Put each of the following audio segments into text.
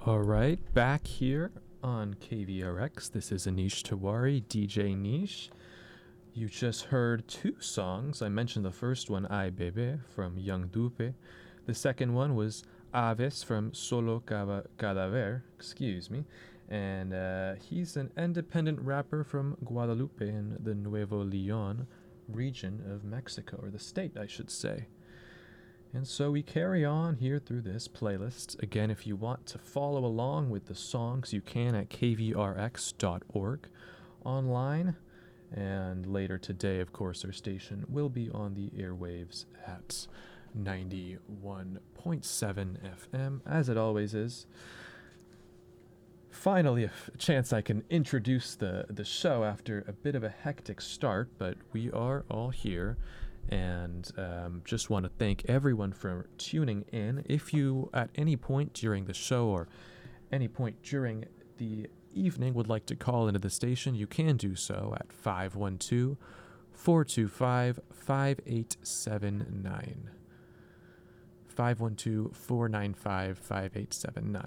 All right, back here on KVRX. This is Anish Tiwari, DJ Nish. You just heard two songs. I mentioned the first one, Ay Bebe, from Young Dupe. The second one was Aves from Solo Cadaver, excuse me. And he's an independent rapper from Guadalupe in the Nuevo Leon region of Mexico, or the state, I should say. And so we carry on here through this playlist. Again, if you want to follow along with the songs, you can at kvrx.org online. And later today, of course, our station will be on the airwaves at 91.7 FM, as it always is. Finally, a chance I can introduce the show after a bit of a hectic start, but we are all here. And just want to thank everyone for tuning in. If you, at any point during the show or any point during the evening, would like to call into the station, you can do so at 512-425-5879. 512-495-5879.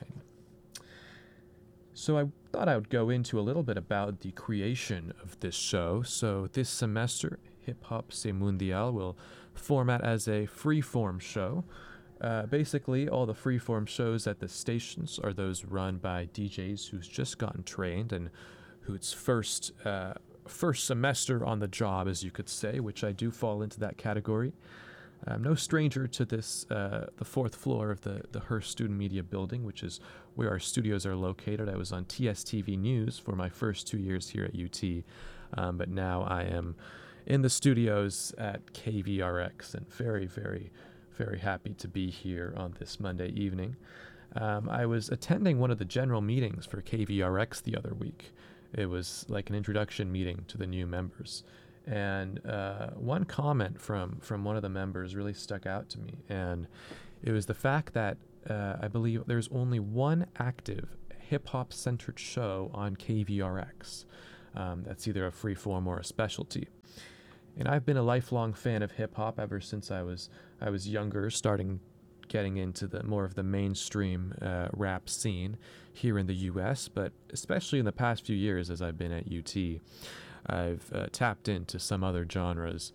So I thought I would go into a little bit about the creation of this show. So this semester, Hip Hop Se Mundial will format as a freeform show. Basically, all the freeform shows at the stations are those run by DJs who's just gotten trained and who's first semester on the job, as you could say, which I do fall into that category. I'm no stranger to this, the fourth floor of the Hearst Student Media Building, which is where our studios are located. I was on TSTV News for my first 2 years here at UT, but now I am in the studios at KVRX, and very, very, very happy to be here on this Monday evening. I was attending one of the general meetings for KVRX the other week. It was like an introduction meeting to the new members. And one comment from one of the members really stuck out to me, and it was the fact that I believe there's only one active hip-hop centered show on KVRX. That's either a freeform or a specialty. And I've been a lifelong fan of hip-hop ever since I was younger, getting into the more of the mainstream rap scene here in the U.S., but especially in the past few years as I've been at UT. I've tapped into some other genres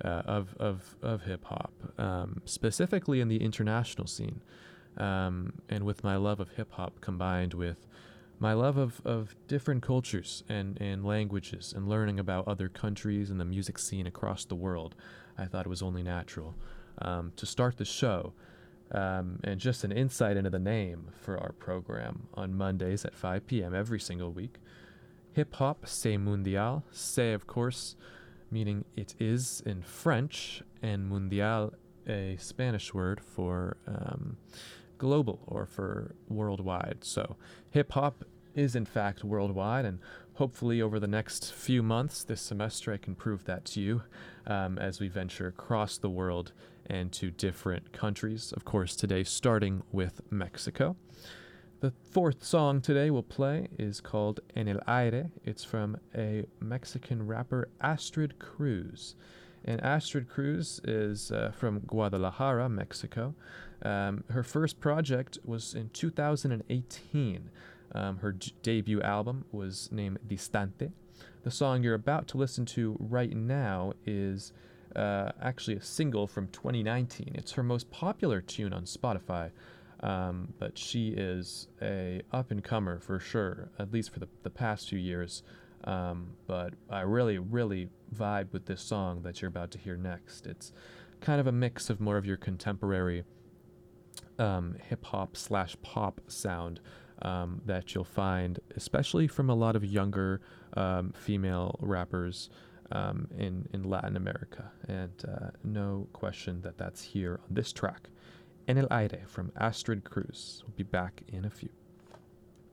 of hip-hop, specifically in the international scene. And with my love of hip-hop combined with my love of different cultures and languages and learning about other countries and the music scene across the world, I thought it was only natural to start the show. And just an insight into the name for our program on Mondays at 5 p.m. every single week. Hip Hop Se Mundial. Se, of course, meaning it is in French, and Mundial, a Spanish word for global or for worldwide. So hip hop is in fact worldwide, and hopefully over the next few months this semester I can prove that to you as we venture across the world and to different countries. Of course, today starting with Mexico. The fourth song today we'll play is called En el Aire. It's from a Mexican rapper, Astrid Cruz. And Astrid Cruz is from Guadalajara, Mexico. Her first project was in 2018. Her debut album was named Distante. The song you're about to listen to right now is actually a single from 2019. It's her most popular tune on Spotify. But she is a up-and-comer for sure, at least for the past few years. But I really, really vibe with this song that you're about to hear next. It's kind of a mix of more of your contemporary hip-hop / pop sound that you'll find, especially from a lot of younger female rappers in Latin America. And no question that that's here on this track. En el Aire from Astrid Cruz. We'll be back in a few.